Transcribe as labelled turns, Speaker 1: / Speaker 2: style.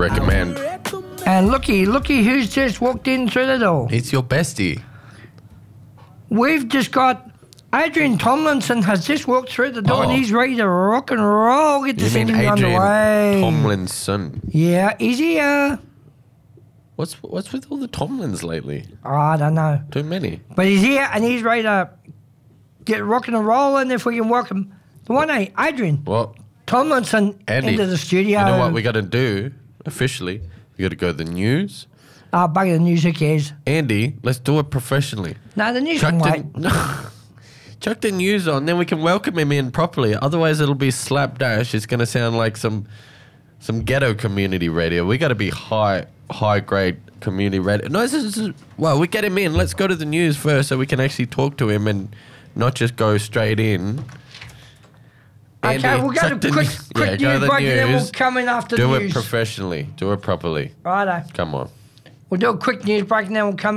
Speaker 1: recommend.
Speaker 2: And looky who's just walked in through the door.
Speaker 1: It's your bestie.
Speaker 2: We've just got Adrian Tomlinson has just walked through the door and he's ready to rock and roll. Get to
Speaker 1: You
Speaker 2: send
Speaker 1: mean
Speaker 2: him on the
Speaker 1: Adrian
Speaker 2: way.
Speaker 1: Tomlinson?
Speaker 2: Yeah, is he?
Speaker 1: What's with all the Tomlins lately?
Speaker 2: I don't know.
Speaker 1: Too many.
Speaker 2: But he's here and he's ready to get rocking and rolling. If we can welcome the one, Adrian
Speaker 1: What?
Speaker 2: Tomlinson
Speaker 1: Andy,
Speaker 2: into the studio.
Speaker 1: You know what we got to do officially? We got to go to the news.
Speaker 2: Bugger the news, who cares?
Speaker 1: Andy, let's do it professionally.
Speaker 2: No, the news can wait.
Speaker 1: Chuck the news on, then we can welcome him in properly. Otherwise, it'll be slapdash. It's going to sound like some ghetto community radio. We got to be high grade community radio. No, well, we get him in. Let's go to the news first so we can actually talk to him and not just go straight in.
Speaker 2: Okay,
Speaker 1: Andy,
Speaker 2: we'll go to quick news break and then we'll come in after the news.
Speaker 1: Do it professionally. Do it properly.
Speaker 2: Righto.
Speaker 1: Come on.
Speaker 2: We'll do a quick news break and then we'll come